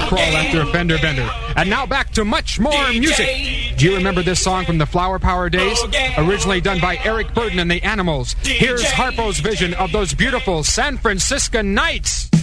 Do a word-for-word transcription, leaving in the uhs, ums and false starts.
crawl after a fender bender. And now back to much more music. Do you remember this song from the Flower Power days? Originally done by Eric Burdon and the Animals. Here's Harpo's vision of those beautiful San Francisco nights.